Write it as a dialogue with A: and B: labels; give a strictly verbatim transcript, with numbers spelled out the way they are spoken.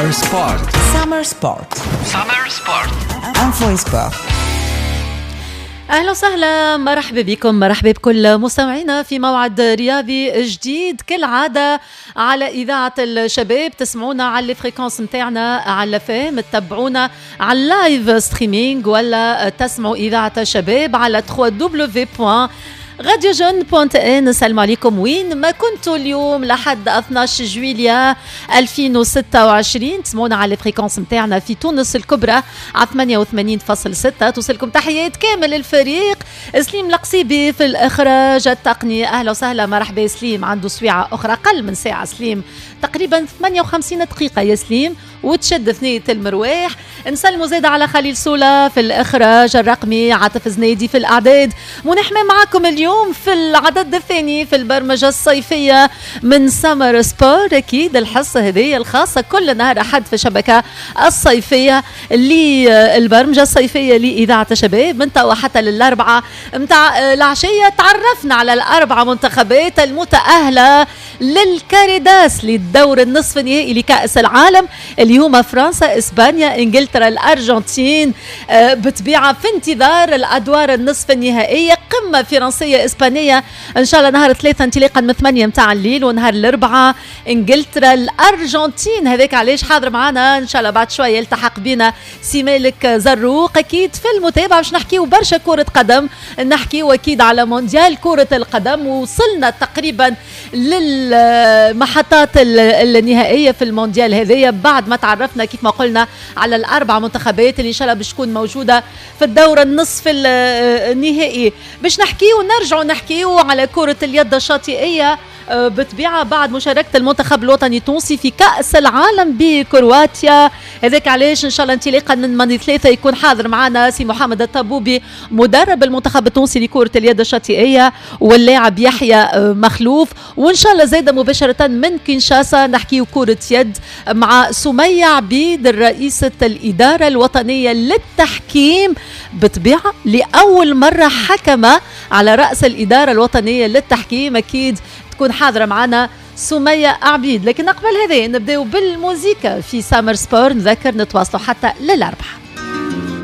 A: سامر سبورت.
B: سامر سبورت.
A: سامر سبورت.
B: انفو سبورت.
C: أهلا وسهلا، مرحبا بكم، مرحبا بكل مستمعينا في موعد رياضي جديد كالعادة على إذاعة الشباب. تسمعونا على الفريكونس متاعنا على فهم، تتابعونا على اللايف ستريمينج، ولا تسمعوا إذاعة الشباب على دبليو دبليو دبليو بوان راديو جون دوت ان. السلام عليكم وين ما كنتوا اليوم لحد اثناش جويليا ألفين وستة وعشرين. تسمعونا على الفريكونس متاعنا في تونس الكبرى على ثمانية وثمانين فاصلة ستة. توصلكم تحيات كامل الفريق. سليم القصيبي في الإخراج التقني. أهلا وسهلا، مرحبا سليم. عنده سويعة أخرى أقل من ساعة سليم، تقريبا ثمانية وخمسين دقيقة يا سليم، وتشد ثنية المرواح. نسلموا زيادة على خليل سولا في الإخراج الرقمي، عاطف زنيدي في الأعداد. منحمى معكم اليوم في العدد الثاني في البرمجة الصيفية من سامر سبورت. أكيد الحصة هذه الخاصة كل نهار أحد في الشبكة الصيفية للبرمجة الصيفية لإذاعة الشباب من توا حتى للأربعة متاع العشية. تعرفنا على الأربعة منتخبات المتأهلة للكاريداس للدور النصف النهائي لكأس العالم اللي هما فرنسا، إسبانيا، إنجلترا، الأرجنتين. آه بتبيعها في انتظار الأدوار النصف النهائية. قمة فرنسية إسبانية إن شاء الله نهار ثلاثة انطلاقا من ثمانية متاع الليل، ونهار الأربعة إنجلترا الأرجنتين. هذاك علاش حاضر معنا إن شاء الله بعد شوية يلتحق بنا سي مالك زروق. أكيد في المتابعة باش نحكيو برشا كرة قدم، نحكيو أكيد على مونديال كرة القدم. وصلنا تقريبا للمحطات النهائية في المونديال هذية بعد ما تعرفنا كيف ما قلنا على الأربع منتخبات اللي إن شاء الله باش تكون موجودة في الدور النصف النهائي. باش نحكيو ونرجعوا نحكيو على كرة اليد الشاطئية بتبيعها بعد مشاركة المنتخب الوطني التونسي في كأس العالم بكرواتيا. هذاك علاش إن شاء الله انطلاقا من ماني ثلاثة يكون حاضر معنا سي محمد الطبوبي مدرب المنتخب التونسي لكرة اليد الشاطئية، واللاعب يحيى مخلوف. وإن شاء الله زايدة مباشرة من كينشاسا نحكيو كرة يد مع سمية عبيد رئيسة الإدارة الوطنية للتحكيم بتبيعها لأول مرة حكمة على رأس الإدارة الوطنية للتحكيم. أكيد تكون حاضرة معنا سمية عبيد. لكن قبل هذا نبدأ بالموسيقى في سامر سبورت. نذكر نتواصلوا حتى للأربعة.